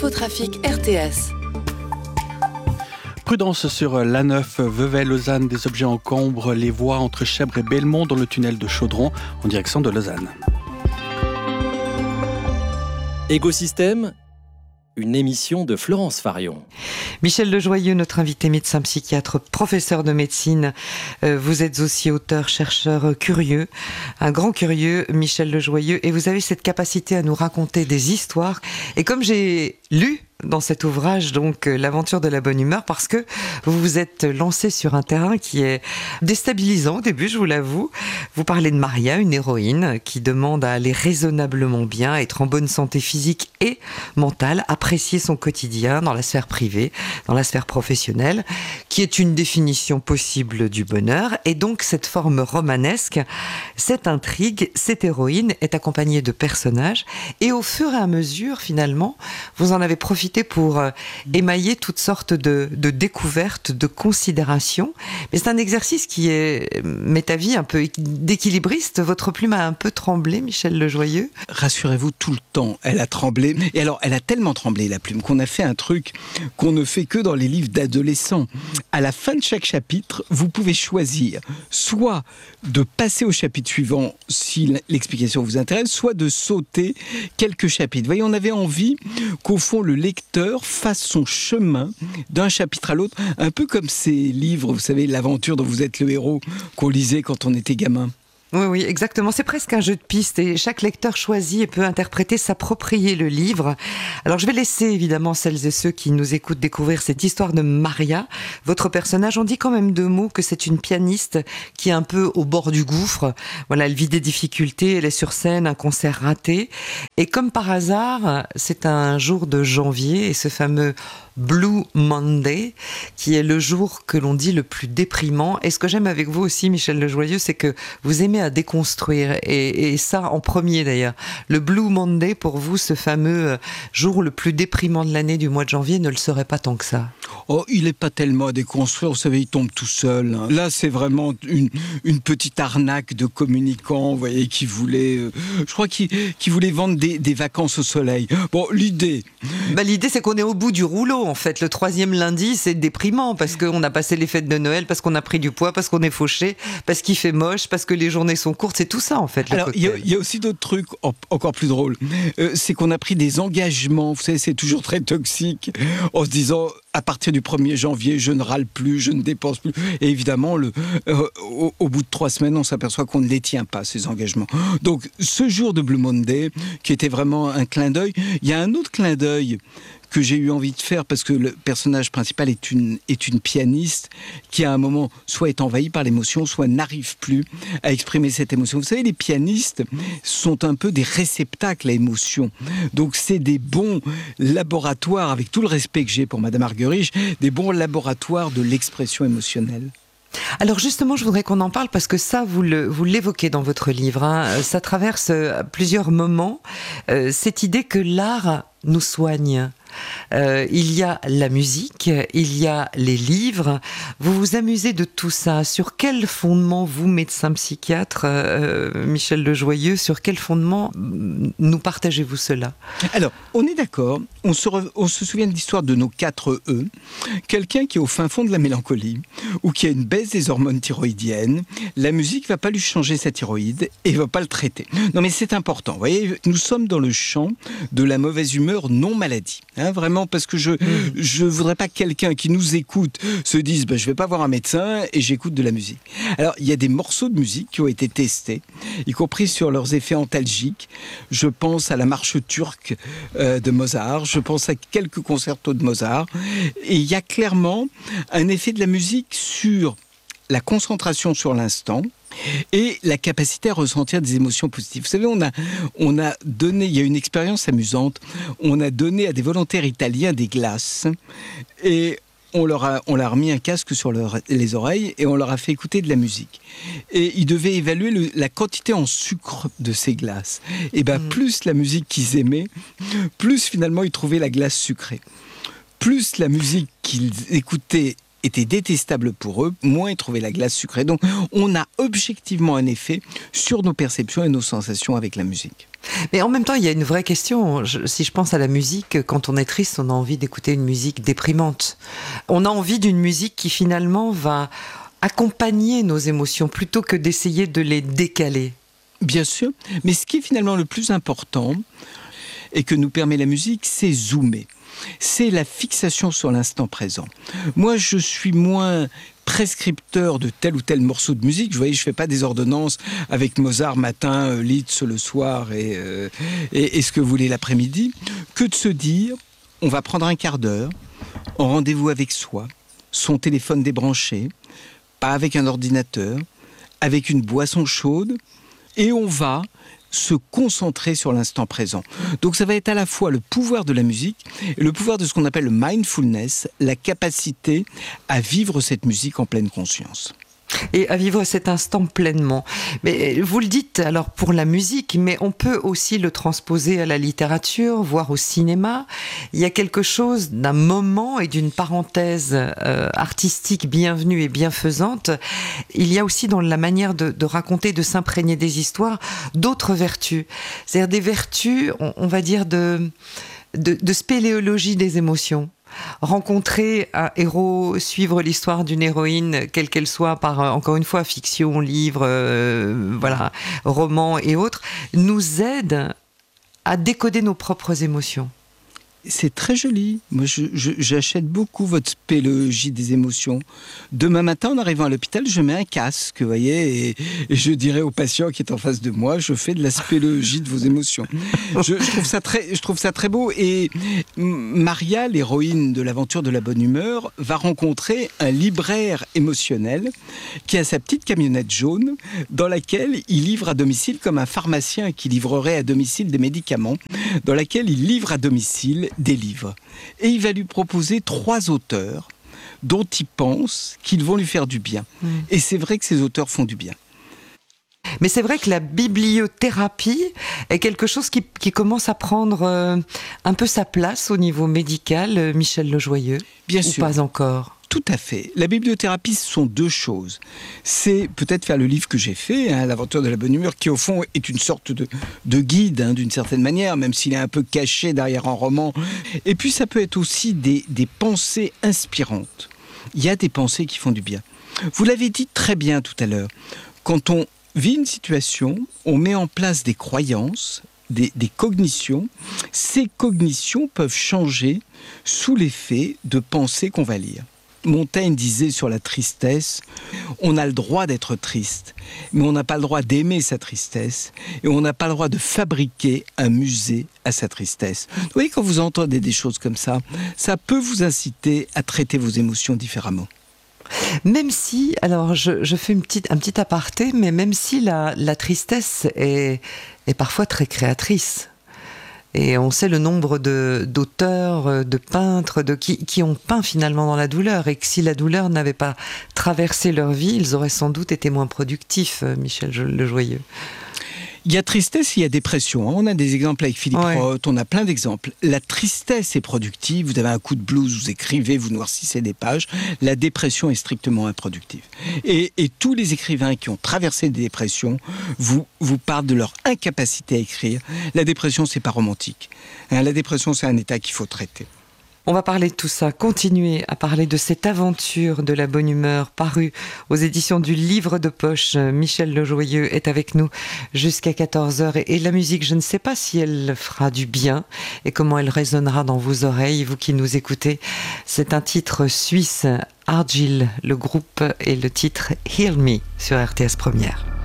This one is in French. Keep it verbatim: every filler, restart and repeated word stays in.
Infotrafic R T S. Prudence sur l'A neuf, Vevey-Lausanne, des objets encombrent les voies entre Chèvres et Belmont dans le tunnel de Chaudron en direction de Lausanne. Écosystème, une émission de Florence Farion. Michel Lejoyeux, notre invité médecin psychiatre, professeur de médecine. Euh, vous êtes aussi auteur, chercheur curieux, un grand curieux, Michel Lejoyeux, et vous avez cette capacité à nous raconter des histoires. Et comme j'ai lu dans cet ouvrage, donc, euh, l'aventure de la bonne humeur, parce que vous vous êtes lancé sur un terrain qui est déstabilisant au début, je vous l'avoue. Vous parlez de Maria, une héroïne qui demande à aller raisonnablement bien, être en bonne santé physique et mentale, apprécier son quotidien dans la sphère privée, dans la sphère professionnelle, qui est une définition possible du bonheur. Et donc, cette forme romanesque, cette intrigue, cette héroïne est accompagnée de personnages. Et au fur et à mesure, finalement, vous en avez profité pour euh, émailler toutes sortes de, de découvertes, de considérations. Mais c'est un exercice qui est, m'est à vie, un peu d'équilibriste. Votre plume a un peu tremblé, Michel Lejoyeux. Rassurez-vous, tout le temps, elle a tremblé. Et alors, elle a tellement tremblé, la plume, qu'on a fait un truc qu'on ne fait que dans les livres d'adolescents. À la fin de chaque chapitre, vous pouvez choisir soit de passer au chapitre suivant, si l'explication vous intéresse, soit de sauter quelques chapitres. Vous voyez, on avait envie qu'au fond, le lecteur fasse son chemin d'un chapitre à l'autre, un peu comme ces livres, vous savez, l'aventure dont vous êtes le héros, qu'on lisait quand on était gamin. Oui, oui, exactement. C'est presque un jeu de pistes et chaque lecteur choisit et peut interpréter, s'approprier le livre. Alors, je vais laisser évidemment celles et ceux qui nous écoutent découvrir cette histoire de Maria. Votre personnage, on dit quand même deux mots, que c'est une pianiste qui est un peu au bord du gouffre. Voilà, elle vit des difficultés, elle est sur scène, un concert raté. Et comme par hasard, c'est un jour de janvier et ce fameux Blue Monday, qui est le jour que l'on dit le plus déprimant. Et ce que j'aime avec vous aussi, Michel Lejoyeux, c'est que vous aimez à déconstruire, et, et ça en premier d'ailleurs. Le Blue Monday, pour vous, ce fameux jour le plus déprimant de l'année du mois de janvier, ne le serait pas tant que ça. Oh, il n'est pas tellement à déconstruire, vous savez, il tombe tout seul. Là, c'est vraiment une, une petite arnaque de communicants, vous voyez, qui voulaient, euh, je crois qu'ils qui voulaient vendre des, des vacances au soleil. Bon, l'idée... Bah, l'idée, c'est qu'on est au bout du rouleau, en fait. Le troisième lundi, c'est déprimant, parce qu'on a passé les fêtes de Noël, parce qu'on a pris du poids, parce qu'on est fauché, parce qu'il fait moche, parce que les journées sont courtes, c'est tout ça, en fait. Alors, il y, y a aussi d'autres trucs en, encore plus drôles. Euh, c'est qu'on a pris des engagements, vous savez, c'est toujours très toxique, en se disant... à partir du premier janvier, je ne râle plus, je ne dépense plus. Et évidemment, le, euh, au, au bout de trois semaines, on s'aperçoit qu'on ne les tient pas, ces engagements. Donc, ce jour de Blue Monday, qui était vraiment un clin d'œil, il y a un autre clin d'œil que j'ai eu envie de faire, parce que le personnage principal est une, est une pianiste qui, à un moment, soit est envahie par l'émotion, soit n'arrive plus à exprimer cette émotion. Vous savez, les pianistes sont un peu des réceptacles à émotion. Donc, c'est des bons laboratoires, avec tout le respect que j'ai pour Madame Argerich, des bons laboratoires de l'expression émotionnelle. Alors justement, je voudrais qu'on en parle parce que ça, vous, le, vous l'évoquez dans votre livre, hein. Ça traverse plusieurs moments, euh, cette idée que l'art nous soigne. Euh, il y a la musique, il y a les livres. Vous vous amusez de tout ça. Sur quel fondement, vous, médecin psychiatre, euh, Michel Lejoyeux, sur quel fondement nous partagez-vous cela? Alors, on est d'accord, on se, re, on se souvient de l'histoire de nos quatre E. Quelqu'un qui est au fin fond de la mélancolie, ou qui a une baisse des hormones thyroïdiennes, la musique ne va pas lui changer sa thyroïde et ne va pas le traiter. Non mais c'est important, vous voyez, nous sommes dans le champ de la mauvaise humeur non maladie. Hein, vraiment, parce que je je voudrais pas que quelqu'un qui nous écoute se dise bah, je vais pas voir un médecin et j'écoute de la musique. Alors, il y a des morceaux de musique qui ont été testés, y compris sur leurs effets antalgiques. Je pense à la marche turque euh, de Mozart, je pense à quelques concertos de Mozart, et il y a clairement un effet de la musique sur la concentration sur l'instant et la capacité à ressentir des émotions positives. Vous savez, on a, on a donné, il y a une expérience amusante, on a donné à des volontaires italiens des glaces et on leur a, on leur a remis un casque sur leur, les oreilles et on leur a fait écouter de la musique. Et ils devaient évaluer le, la quantité en sucre de ces glaces. Et bien, mmh. plus la musique qu'ils aimaient, plus finalement ils trouvaient la glace sucrée. Plus la musique qu'ils écoutaient était détestable pour eux, moins ils trouvaient la glace sucrée. Donc on a objectivement un effet sur nos perceptions et nos sensations avec la musique. Mais en même temps, il y a une vraie question. Je, si je pense à la musique, quand on est triste, on a envie d'écouter une musique déprimante. On a envie d'une musique qui finalement va accompagner nos émotions plutôt que d'essayer de les décaler. Bien sûr, mais ce qui est finalement le plus important et que nous permet la musique, c'est zoomer. C'est la fixation sur l'instant présent. Moi, je suis moins prescripteur de tel ou tel morceau de musique. Vous voyez, je ne fais pas des ordonnances avec Mozart matin, euh, Liszt le soir et, euh, et, et ce que vous voulez l'après-midi, que de se dire, on va prendre un quart d'heure en rendez-vous avec soi, son téléphone débranché, pas avec un ordinateur, avec une boisson chaude, et on va se concentrer sur l'instant présent. Donc ça va être à la fois le pouvoir de la musique et le pouvoir de ce qu'on appelle le mindfulness, la capacité à vivre cette musique en pleine conscience. Et à vivre cet instant pleinement. Mais vous le dites alors pour la musique, mais on peut aussi le transposer à la littérature, voire au cinéma. Il y a quelque chose d'un moment et d'une parenthèse euh, artistique bienvenue et bienfaisante. Il y a aussi dans la manière de, de raconter, de s'imprégner des histoires, d'autres vertus. C'est-à-dire des vertus, on, on va dire, de, de, de spéléologie des émotions. Rencontrer un héros, suivre l'histoire d'une héroïne, quelle qu'elle soit, par, encore une fois, fiction, livre, euh, voilà, roman et autres, nous aide à décoder nos propres émotions. C'est très joli. Moi, je, je, j'achète beaucoup votre spéléologie des émotions. Demain matin, en arrivant à l'hôpital, je mets un casque, vous voyez, et, et je dirai au patient qui est en face de moi, je fais de la spéléologie de vos émotions. Je, je, trouve ça très, je trouve ça très beau. Et Maria, l'héroïne de l'aventure de la bonne humeur, va rencontrer un libraire émotionnel qui a sa petite camionnette jaune dans laquelle il livre à domicile, comme un pharmacien qui livrerait à domicile des médicaments, dans laquelle il livre à domicile des livres. Et il va lui proposer trois auteurs dont il pense qu'ils vont lui faire du bien. Mmh. Et c'est vrai que ces auteurs font du bien. Mais c'est vrai que la bibliothérapie est quelque chose qui, qui commence à prendre euh, un peu sa place au niveau médical, euh, Michel Le Joyeux. Bien ou sûr. Pas encore. Tout à fait. La bibliothérapie, ce sont deux choses. C'est peut-être faire le livre que j'ai fait, hein, L'aventure de la bonne humeur, qui au fond est une sorte de, de guide, hein, d'une certaine manière, même s'il est un peu caché derrière un roman. Et puis ça peut être aussi des, des pensées inspirantes. Il y a des pensées qui font du bien. Vous l'avez dit très bien tout à l'heure. Quand on vit une situation, on met en place des croyances, des, des cognitions. Ces cognitions peuvent changer sous l'effet de pensées qu'on va lire. Montaigne disait sur la tristesse, on a le droit d'être triste, mais on n'a pas le droit d'aimer sa tristesse et on n'a pas le droit de fabriquer un musée à sa tristesse. Vous voyez, quand vous entendez des choses comme ça, ça peut vous inciter à traiter vos émotions différemment. Même si, alors je, je fais une petite, un petit aparté, mais même si la, la tristesse est, est parfois très créatrice. Et on sait le nombre de, d'auteurs, de peintres, de, qui, qui ont peint finalement dans la douleur. Et que si la douleur n'avait pas traversé leur vie, ils auraient sans doute été moins productifs, Michel Le Joyeux. Il y a tristesse, il y a dépression. On a des exemples avec Philippe ouais. Roth, on a plein d'exemples. La tristesse est productive, vous avez un coup de blues, vous écrivez, vous noircissez des pages. La dépression est strictement improductive. Et, et tous les écrivains qui ont traversé des dépressions vous, vous parlent de leur incapacité à écrire. La dépression, c'est pas romantique. Hein, la dépression, c'est un état qu'il faut traiter. On va parler de tout ça, continuer à parler de cette aventure de la bonne humeur parue aux éditions du Livre de Poche. Michel Le Joyeux est avec nous jusqu'à quatorze heures. Et la musique, je ne sais pas si elle fera du bien et comment elle résonnera dans vos oreilles, vous qui nous écoutez. C'est un titre suisse, Argyll, le groupe, et le titre Heal Me sur R T S Première.